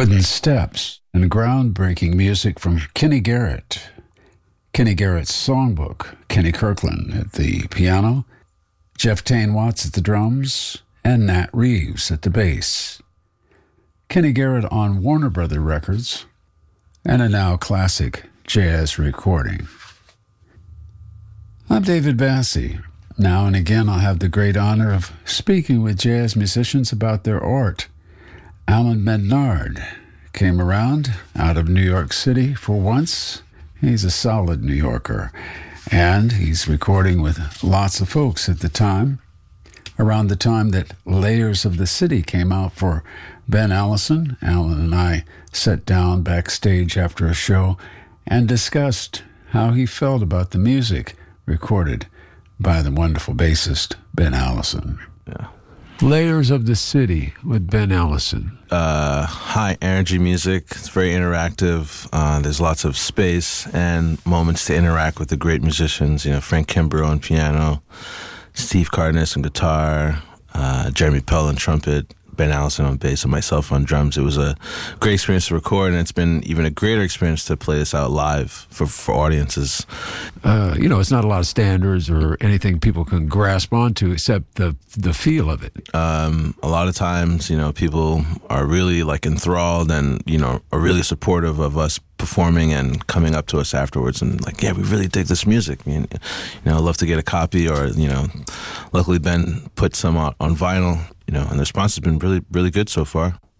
Wooden Steps, and groundbreaking music from Kenny Garrett. Kenny Garrett's songbook, Kenny Kirkland at the piano, Jeff Tane Watts at the drums, and Nat Reeves at the bass. Kenny Garrett on Warner Brother Records, and a now classic jazz recording. I'm David Bassi. Now and again I'll have the great honor of speaking with jazz musicians about their art. Alan Bednard came around out of New York City for once. He's a solid New Yorker, and he's recording with lots of folks at the time. Around the time that Layers of the City came out for Ben Allison, Alan and I sat down backstage after a show and discussed how he felt about the music recorded by the wonderful bassist Ben Allison. Yeah. Layers of the City with Ben Allison. High energy music. It's very interactive. There's lots of space and moments to interact with the great musicians. You know, Frank Kimbrough on piano, Steve Cardenas on guitar, Jeremy Pell on trumpet, Ben Allison on bass, and myself on drums. It was a great experience to record, and it's been even a greater experience to play this out live for audiences. It's not a lot of standards or anything people can grasp onto except the feel of it. A lot of times, people are really enthralled and, are really supportive of us performing and coming up to us afterwards and we really dig this music. I'd love to get a copy or, luckily Ben put some on vinyl, and the response has been really, really good so far.